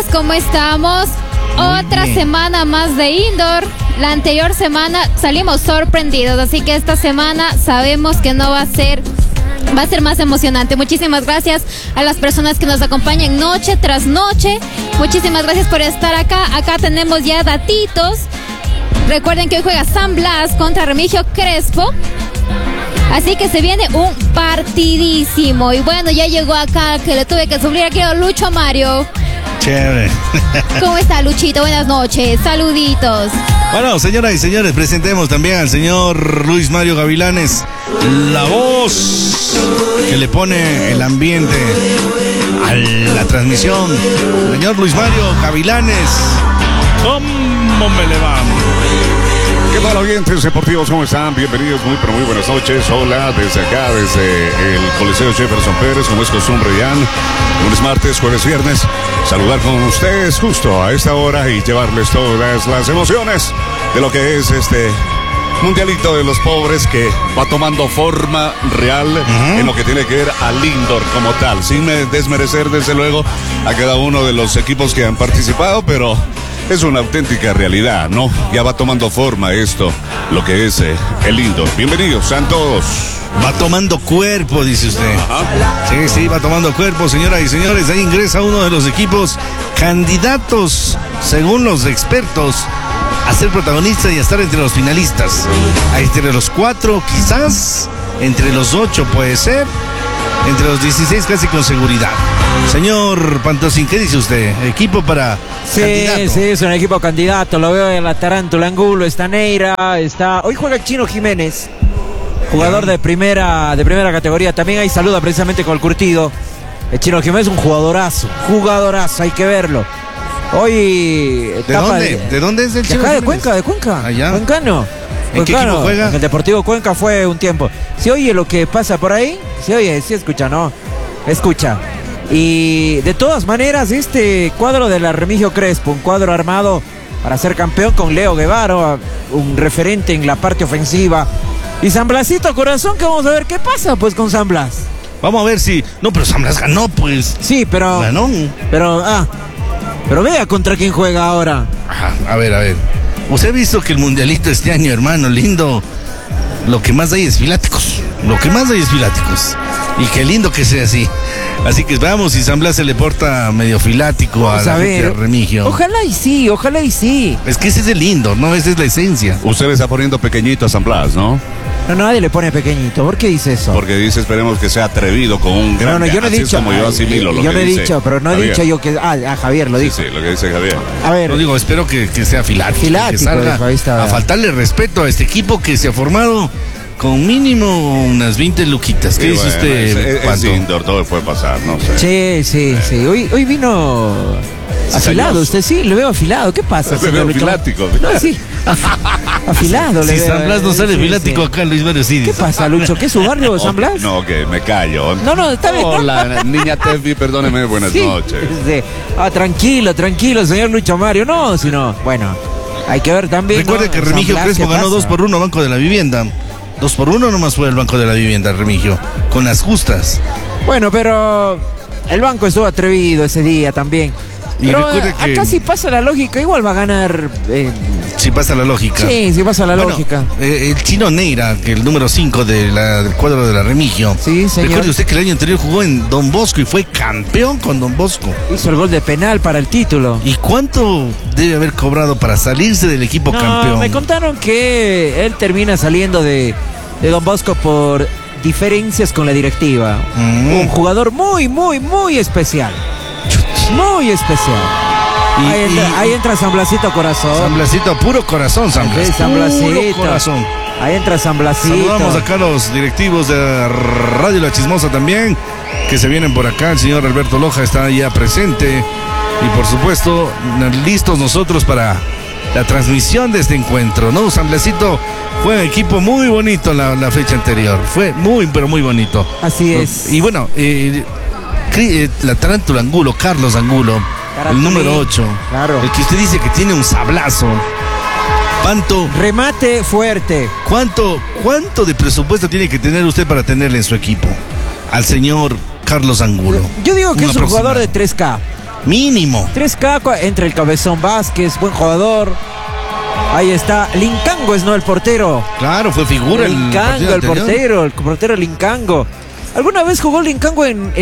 ¿Cómo estamos? Otra semana más de indoor. La anterior semana salimos sorprendidos, así que esta semana sabemos que no va a ser más emocionante. Muchísimas gracias a las personas que nos acompañan noche tras noche. Muchísimas gracias por estar acá. Acá tenemos ya datitos. Recuerden que hoy juega San Blas contra Remigio Crespo. Así que se viene un partidísimo. Y bueno, ya llegó acá, que le tuve que subir aquí a Lucho Mario. Chévere. ¿Cómo está, Luchito? Buenas noches. Saluditos. Bueno, señoras y señores, presentemos también al señor Luis Mario Gavilanes, la voz que le pone el ambiente a la transmisión. Señor Luis Mario Gavilanes, ¿cómo me le va? ¿Qué tal, oyentes deportivos? ¿Cómo están? Bienvenidos, muy buenas noches. Hola, desde acá, desde el Coliseo Jefferson Pérez, como es costumbre ya, lunes, martes, jueves, viernes, saludar con ustedes justo a esta hora y llevarles todas las emociones de lo que es este Mundialito de los Pobres, que va tomando forma real en lo que tiene que ver al indoor como tal, sin desmerecer desde luego a cada uno de los equipos que han participado, pero es una auténtica realidad, ¿no? Ya va tomando forma esto, lo que es el indoor. Bienvenidos, sean todos. Va tomando cuerpo, dice usted. Ajá. Sí, va tomando cuerpo, señoras y señores. Ahí ingresa uno de los equipos candidatos, según los expertos, a ser protagonista y a estar entre los finalistas. Entre los 4 quizás, entre los 8 puede ser, entre los 16 casi con seguridad. Señor Pantosín, ¿qué dice usted? ¿Equipo para candidato? Sí, es un equipo candidato. Lo veo en la Tarántula Angulo, está Neira, está... Hoy juega el Chino Jiménez, jugador de primera categoría. También hay saluda precisamente con el curtido. El Chino Jiménez es un jugadorazo, hay que verlo. Hoy... ¿De dónde es el Chino Jiménez? De Cuenca. Allá. Cuencano. ¿En qué equipo juega? En el Deportivo Cuenca fue un tiempo. ¿Se oye lo que pasa por ahí? ¿Se oye? Sí escucha, ¿no? Escucha. Y de todas maneras, este cuadro de la Remigio Crespo, un cuadro armado para ser campeón con Leo Guevara, un referente en la parte ofensiva. Y San Blasito, corazón, que vamos a ver qué pasa pues con San Blas. Vamos a ver si... No, pero San Blas ganó, pues. Sí, pero... Ganó. Pero vea contra quién juega ahora. Ajá, a ver. ¿Usted ha visto que el mundialito este año, hermano, lindo? Lo que más hay es filáticos. Y qué lindo que sea así. Así que veamos si San Blas se le porta medio filático a la gente de Remigio. Ojalá y sí. Es que ese es el lindo, ¿no? Esa es la esencia. Usted le está poniendo pequeñito a San Blas, ¿no? No, nadie le pone pequeñito. ¿Por qué dice eso? Porque dice, esperemos que sea atrevido con un gran... No, yo no he dicho... como yo asimilo lo yo que no he dice dicho, pero no Javier. he dicho yo que... Javier lo dijo. Sí, lo que dice Javier. A ver... No digo, espero que sea filático. Que salga a faltarle respeto a este equipo que se ha formado con mínimo unas 20 luquitas. ¿Qué dice usted, es indoor, todo puede pasar, no sé. Sí. Hoy vino... afilado, usted sí, le veo afilado. ¿Qué pasa? Le veo filático. No, sí. Afilado, le si veo. San Blas no sale filático acá, Luis Mario sí. ¿Qué pasa, Lucho? ¿Qué es su barrio, San Blas? No, que me callo. No, está bien. Hola, niña Tefi, perdóneme, buenas noches. Sí. Tranquilo, señor Lucho Mario. No, sino, bueno, hay que ver también. Recuerde que Remigio Crespo ganó 2-1 Banco de la Vivienda. 2-1 nomás fue el Banco de la Vivienda, Remigio, con las justas. Bueno, pero el banco estuvo atrevido ese día también. Y pero que acá si pasa la lógica, igual va a ganar. Si pasa la lógica. Sí, si pasa la lógica. El Chino Neira, que el número 5 del cuadro de la Remigio. Sí, señor. Recuerde usted que el año anterior jugó en Don Bosco y fue campeón con Don Bosco. Hizo el gol de penal para el título. ¿Y cuánto debe haber cobrado para salirse del equipo campeón? Me contaron que él termina saliendo de Don Bosco por diferencias con la directiva. Un jugador muy especial. Muy especial. Ahí entra San Blasito Corazón. San Blasito, puro corazón, San Blas. Sí, San Blasito. Puro corazón. Ahí entra San Blasito. Saludamos acá a los directivos de Radio La Chismosa también, que se vienen por acá. El señor Alberto Loja está ya presente. Y por supuesto, listos nosotros para la transmisión de este encuentro, ¿no? San Blasito fue un equipo muy bonito la fecha anterior. Fue muy bonito. Así es. Y bueno, la Tarántula Angulo, Carlos Angulo, el número 8, claro. El que usted dice que tiene un sablazo. ¿Cuánto? Remate fuerte. ¿Cuánto de presupuesto tiene que tener usted para tenerle en su equipo al señor Carlos Angulo? Yo digo que es un jugador de 3K. Mínimo. 3K entre el Cabezón Vázquez, buen jugador. Ahí está, Lincango es no el portero. Claro, fue figura Lincango, el portero Lincango. ¿Alguna vez jugó Lincango en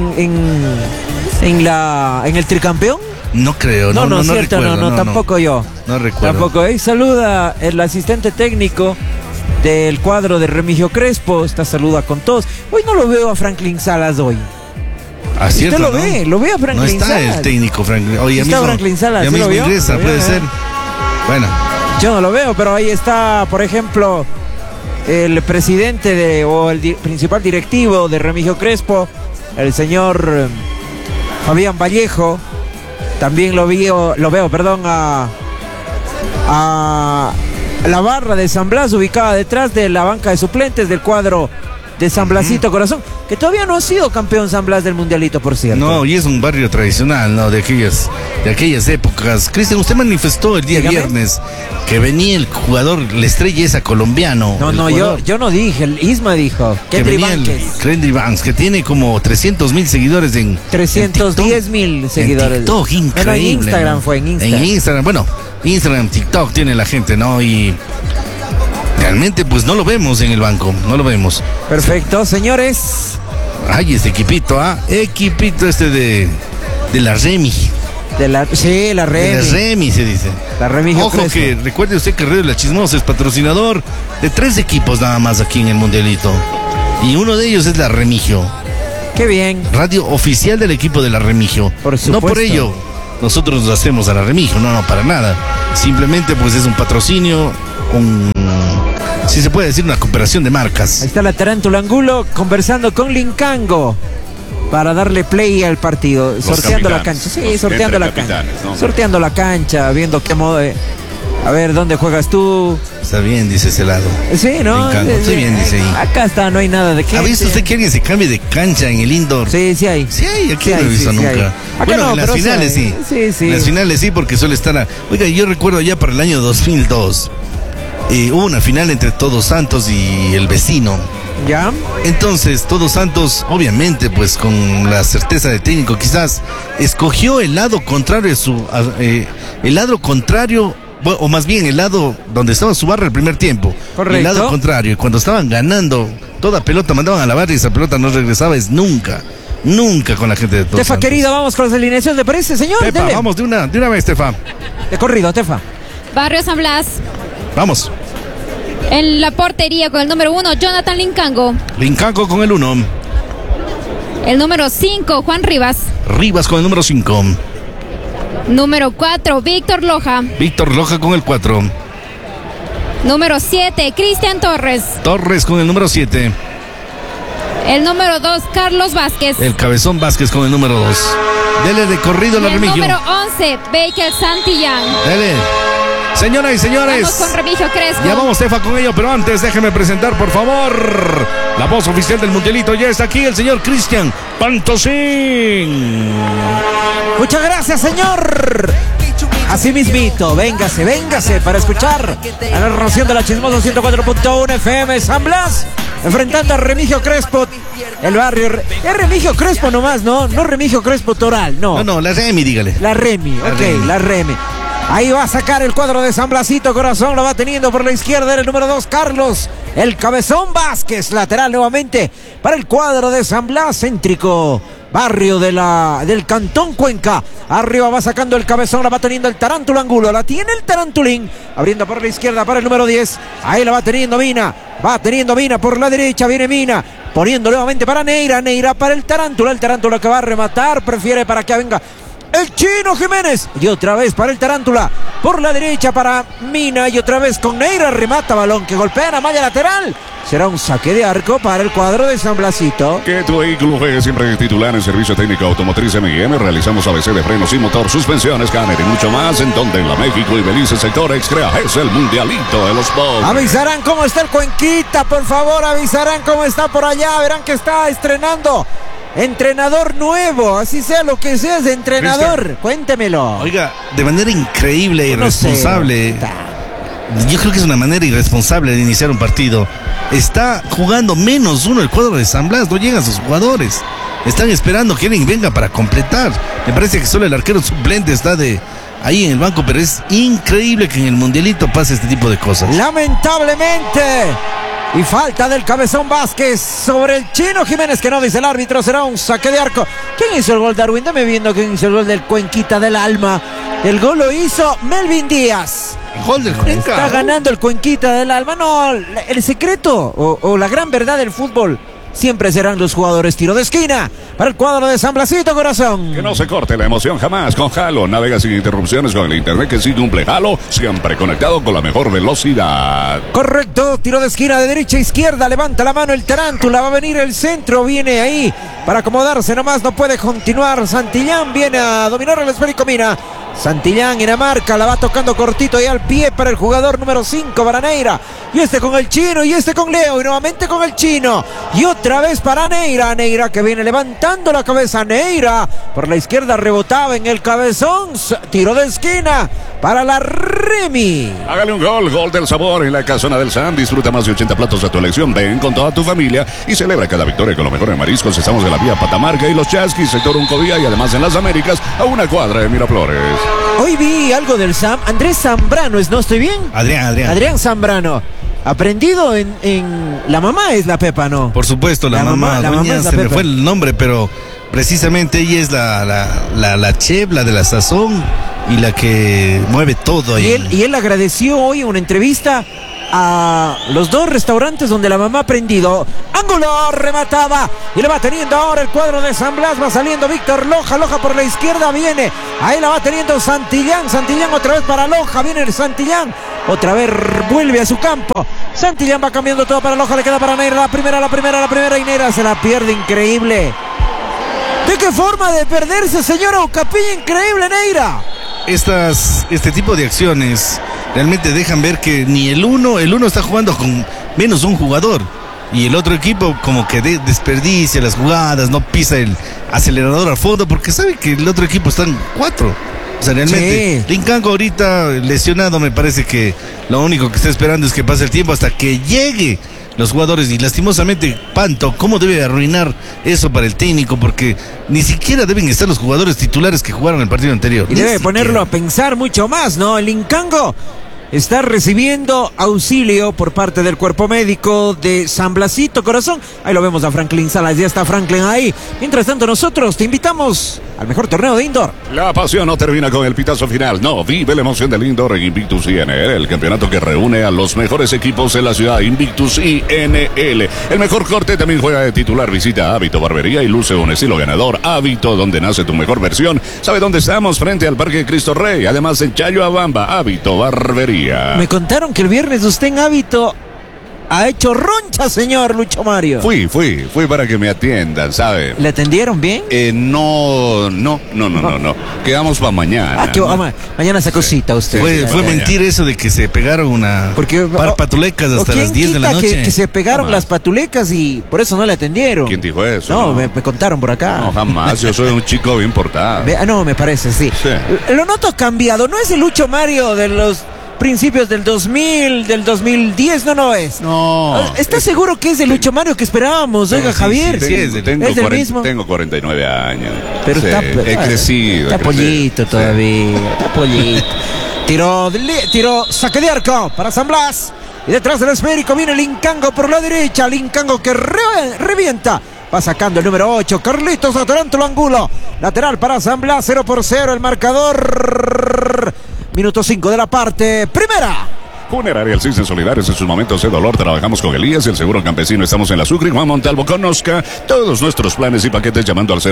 el tricampeón? No creo, no cierto, recuerdo, tampoco yo. No recuerdo. Tampoco. Saluda el asistente técnico del cuadro de Remigio Crespo. Saluda con todos. Hoy no lo veo a Franklin Salas hoy. Ah, cierto, Usted lo ve a Franklin Salas. No está el técnico Franklin. Oye, está Franklin Salas. Ya mismo ingresa, puede ser. Bueno. Yo no lo veo, pero ahí está, por ejemplo, el presidente o el principal directivo de Remigio Crespo, el señor Fabián Vallejo. También lo veo, a la barra de San Blas, ubicada detrás de la banca de suplentes del cuadro de San Blasito Corazón, que todavía no ha sido campeón San Blas del Mundialito, por cierto. No, y es un barrio tradicional, ¿no? De aquellas épocas. Cristian, usted manifestó el día viernes que venía el jugador, la estrella esa colombiano. No, yo no dije, el Isma dijo. Que venía Kendry Banks, que tiene como 300,000 seguidores en 310,000 seguidores. En TikTok, increíble. Pero en Instagram, ¿no? Fue en Instagram. En Instagram, bueno, Instagram, TikTok tiene la gente, ¿no? Y realmente pues no lo vemos en el banco, no lo vemos. Perfecto, señores. Ay, este equipito, equipito de la Remi. La Remi. De la Remi se dice. La Remigio Ojo Crespo. que recuerde usted que Radio La Chismosa es patrocinador de 3 equipos nada más aquí en el Mundialito. Y uno de ellos es la Remigio. Qué bien. Radio oficial del equipo de la Remigio. Por supuesto. No por ello nosotros nos hacemos a la Remigio, no, para nada. Simplemente pues es un patrocinio, si se puede decir, una cooperación de marcas. Ahí está la Tarántula Angulo conversando con Lincango para darle play al partido, sorteando la cancha. Sí, sorteando la cancha. ¿No? Sorteando la cancha, viendo qué modo a ver, ¿dónde juegas tú? Está bien, dice ese lado. Sí, ¿no? Está bien, dice ahí. Acá está, no hay nada de qué. ¿Ha visto usted que alguien se cambie de cancha en el indoor? Sí, sí hay. Sí hay, aquí sí no he visto nunca. Bueno, no, en las finales sí. Sí. En las finales sí, porque suele estar Oiga, yo recuerdo ya para el año 2002, hubo una final entre Todos Santos y el vecino. ¿Ya? Entonces, Todos Santos, obviamente, pues con la certeza del técnico, quizás escogió el lado contrario el lado contrario, o más bien el lado donde estaba su barra el primer tiempo. Correcto. El lado contrario, y cuando estaban ganando, toda pelota mandaban a la barra y esa pelota no regresaba, nunca con la gente de Todos Tefa, Santos. querida, vamos con las alineaciones, ¿le parece, señor? Tefa, Dele. vamos de una vez, Tefa. De corrido, Tefa. Barrio San Blas. Vamos. En la portería con el número 1, Jonathan Lincango. Lincango con el 1. El número 5, Juan Rivas. Rivas con el número 5. Número 4, Víctor Loja. Víctor Loja con el 4. Número 7, Cristian Torres. Torres con el número 7. El número 2, Carlos Vázquez. El Cabezón Vázquez con el número 2. Dele de corrido la el Remigio. número 11, Baker Santillán. Dele. Señoras y señores, vamos con Remigio Crespo. Ya vamos, Tefa, con ello, pero antes déjeme presentar, por favor, la voz oficial del Mundialito. Ya está aquí el señor Cristian Pantosín. Muchas gracias, señor. Así mismito, véngase para escuchar la narración de la Chismosa 104.1 FM San Blas, enfrentando a Remigio Crespo, el barrio. Es Remigio Crespo nomás, ¿no? No Remigio Crespo Toral, no. No, la Remi, dígale. La Remi, la Remi. Ahí va a sacar el cuadro de San Blasito Corazón, lo va teniendo por la izquierda el número 2, Carlos, el Cabezón Vázquez, lateral nuevamente para el cuadro de San Blas, céntrico, barrio del Cantón Cuenca. Arriba va sacando el Cabezón, la va teniendo el Tarántula Angulo, la tiene el Tarantulín, abriendo por la izquierda para el número 10, ahí la va teniendo Mina por la derecha, viene Mina, poniendo nuevamente para Neira para el Tarántula que va a rematar, prefiere para que venga el Chino Jiménez, y otra vez para el Tarántula, por la derecha para Mina, y otra vez con Neira, remata balón que golpea la malla lateral. Será un saque de arco para el cuadro de San Blasito. Que tu vehículo juegue siempre titular en servicio técnico automotriz M&M. Realizamos ABC de frenos y motor, suspensión, escáner y mucho más. En donde en la México y Belice sector Excrea es el Mundialito de los Bob. Avisarán cómo está el Cuenquita, por favor, avisarán cómo está por allá. Verán que está estrenando entrenador nuevo, así sea lo que sea, es de entrenador. Cristian, cuéntemelo. Oiga, de manera increíble e irresponsable. Yo creo que es una manera irresponsable de iniciar un partido. Está jugando -1 el cuadro de San Blas, no llegan sus jugadores. están esperando que alguien venga para completar. Me parece que solo el arquero suplente está ahí en el banco, pero es increíble que en el mundialito pase este tipo de cosas. Lamentablemente. Y falta del Cabezón Vázquez sobre el Chino Jiménez, que no dice el árbitro, será un saque de arco. ¿Quién hizo el gol, Darwin? Dame viendo quién hizo el gol del Cuenquita del Alma. El gol lo hizo Melvin Díaz. El gol del Cuenca. Está ganando el Cuenquita del Alma. No, el secreto o la gran verdad del fútbol siempre serán los jugadores. Tiro de esquina para el cuadro de San Blasito, Corazón. Que no se corte la emoción jamás con Halo. Navega sin interrupciones con el internet que sí cumple. Halo, siempre conectado con la mejor velocidad. Correcto, tiro de esquina de derecha a izquierda. Levanta la mano el Tarántula. Va a venir el centro. Viene ahí para acomodarse nomás. No puede continuar. Santillán viene a dominar el esférico. Mira, Santillán en la marca. La va tocando cortito ahí al pie para el jugador número 5, para Neira. Y este con el Chino. Y este con Leo. Y nuevamente con el Chino. Y otra vez para Neira. Neira que viene levantando la cabeza. Neira por la izquierda rebotaba en el cabezón. Tiro de esquina para la Remy. Hágale un gol, gol del sabor en la casona del Sam. Disfruta más de 80 platos a tu elección. Ven con toda tu familia y celebra cada victoria con lo mejor en mariscos. Estamos en la vía Patamarca y Los Chasquis, sector Uncovía, y además en las Américas, a una cuadra de Miraflores. Hoy vi algo del Sam. Andrés Zambrano, ¿no estoy bien? Adrián Zambrano. Aprendido en la mamá es la Pepa, ¿no? Por supuesto, la mamá es la se Pepa. me fue el nombre, pero precisamente ella es la chef, la de la sazón y la que mueve todo ahí. Y él agradeció hoy en una entrevista a los dos restaurantes donde la mamá ha aprendido. Ángulo, remataba y le va teniendo ahora el cuadro de San Blas. Va saliendo Víctor Loja por la izquierda viene, ahí la va teniendo Santillán otra vez para Loja, viene el Santillán, otra vez vuelve a su campo. Santillán va cambiando todo para Loja, le queda para Neira, la primera y Neira se la pierde, increíble. ¿De qué forma de perderse, señora Ocapilla? Increíble, Neira. Este tipo de acciones realmente dejan ver que ni el uno está jugando con menos un jugador y el otro equipo como que desperdicia las jugadas, no pisa el acelerador al fondo porque sabe que el otro equipo están 4. O sea, realmente, sí. Lincango ahorita lesionado, me parece que lo único que está esperando es que pase el tiempo hasta que llegue los jugadores, y lastimosamente, Panto, ¿cómo debe arruinar eso para el técnico? Porque ni siquiera deben estar los jugadores titulares que jugaron el partido anterior. Y debe ponerlo a pensar mucho más, ¿no? El Incango está recibiendo auxilio por parte del cuerpo médico de San Blasito, Corazón. Ahí lo vemos a Franklin Salas, ya está Franklin ahí. Mientras tanto, nosotros te invitamos al mejor torneo de indoor. La pasión no termina con el pitazo final, no, vive la emoción del indoor en Invictus INL, el campeonato que reúne a los mejores equipos en la ciudad. Invictus INL, el mejor corte también juega de titular. Visita Hábito Barbería y luce un estilo ganador. Hábito, donde nace tu mejor versión. ¿Sabe dónde estamos? Frente al Parque Cristo Rey, además en Chayoabamba. Hábito Barbería. Me contaron que el viernes usted en Hábito ha hecho roncha, señor Lucho Mario. Fui para que me atiendan, ¿sabe? ¿Le atendieron bien? No. Quedamos para mañana. Mañana se cosita usted. Fue mentir eso de que se pegaron par patulecas hasta las 10 de la noche. Que se pegaron las patulecas y por eso no le atendieron. ¿Quién dijo eso? No, me contaron por acá. No, jamás. Yo soy un chico bien portado. No, me parece, sí. Lo noto cambiado. No es el Lucho Mario de los principios del 2000, del 2010, no es. No. ¿Estás seguro que es el Lucho Mario que esperábamos? Oiga, Javier. Sí, es del mismo. Tengo 49 años. Pero he crecido. Está pollito todavía. Está pollito. Tiro, saque de arco para San Blas. Y detrás del esférico viene Lincango por la derecha. Lincango que revienta. Va sacando el número 8. Carlitos Ataranto Angulo. Lateral para San Blas. 0-0 el marcador. Minuto 5 de la parte primera. Funerarial Cisen Solidarios en sus momentos de dolor. Trabajamos con Elías, el seguro campesino. Estamos en la Sucre, Juan Montalvo. Conozca todos nuestros planes y paquetes llamando al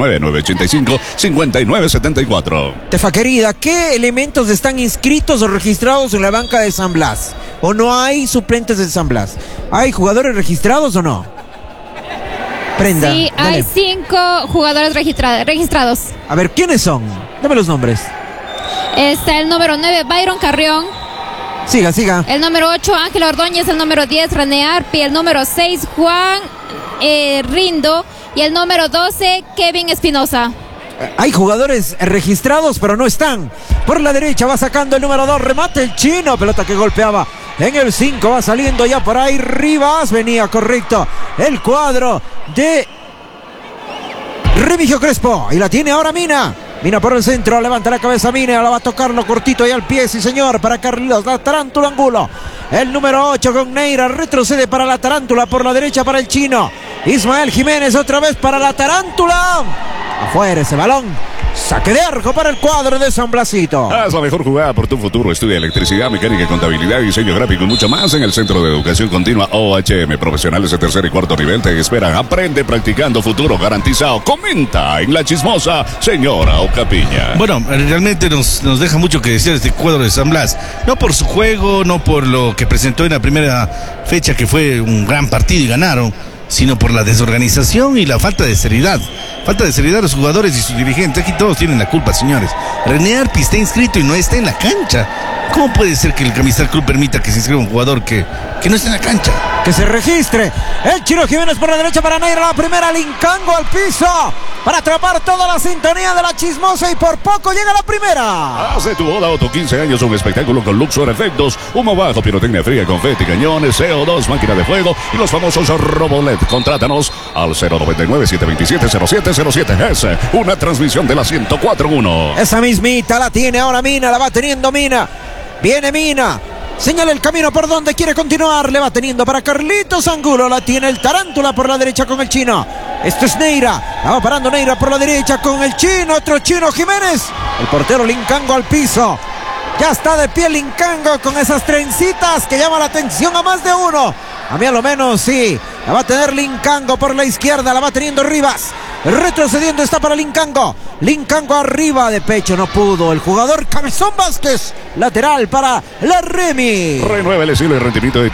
099-985-5974. Tefa querida, ¿qué elementos están inscritos o registrados en la banca de San Blas? ¿O no hay suplentes de San Blas? ¿Hay jugadores registrados o no? Prenda, sí, dale. hay 5 jugadores registrados. A ver, ¿quiénes son? Dame los nombres. Está el número 9, Byron Carrión. Siga. El número 8, Ángel Ordóñez. El número 10, René Arpi. El número 6, Juan Rindo. Y el número 12, Kevin Espinosa. Hay jugadores registrados, pero no están. Por la derecha va sacando el número 2, remate el Chino. Pelota que golpeaba en el 5, va saliendo ya por ahí Rivas. Venía correcto el cuadro de Remigio Crespo. Y la tiene ahora Mina. Mina por el centro, levanta la cabeza Mina, la va a tocarlo cortito y al pie, sí señor, para Carlos, la tarántula Angulo. El número 8 con Neira, retrocede para la tarántula, por la derecha para el chino. Ismael Jiménez otra vez para la tarántula. Afuera ese balón. Saque de arco para el cuadro de San Blasito. Haz la mejor jugada por tu futuro. Estudia electricidad, mecánica, contabilidad, diseño gráfico y mucho más en el Centro de Educación Continua OHM. Profesionales de tercer y cuarto nivel te esperan. Aprende practicando, futuro garantizado. Comenta en La Chismosa, señora Ocapiña. Bueno, realmente nos deja mucho que decir este cuadro de San Blas. No por su juego, no por lo que presentó en la primera fecha, que fue un gran partido y ganaron, sino por la desorganización y la falta de seriedad. Falta de seriedad de los jugadores y sus dirigentes. Aquí todos tienen la culpa, señores. René Arpi está inscrito y no está en la cancha. ¿Cómo puede ser que el Camisal Club permita que se inscriba un jugador que no está en la cancha? Que se registre. El Chino Jiménez por la derecha para Neira. La primera, Lincango al piso. Para atrapar toda la sintonía de La Chismosa y por poco llega la primera. Hace tu boda o tu 15 años un espectáculo con Luxor Efectos, humo bajo, pirotecnia fría, confeti, cañones, CO2, máquina de fuego y los famosos Robolet. Contrátanos al 099-727-0707. Es una transmisión de la 104.1. Esa mismita la tiene ahora Mina, la va teniendo Mina. Viene Mina. Señala el camino por donde quiere continuar. Le va teniendo para Carlitos Angulo. La tiene el tarántula por la derecha con el chino. Esto es Neira. La va parando Neira por la derecha con el chino. Otro Chino Jiménez. El portero Lincango al piso. Ya está de pie Lincango con esas trencitas que llama la atención a más de uno. A mí a lo menos sí. La va a tener Lincango por la izquierda. La va teniendo Rivas. Retrocediendo está para Lincango. Lincango arriba de pecho, no pudo. El jugador Cabezón Vázquez. Lateral para la Remy. Renueva el estilo y rendimiento de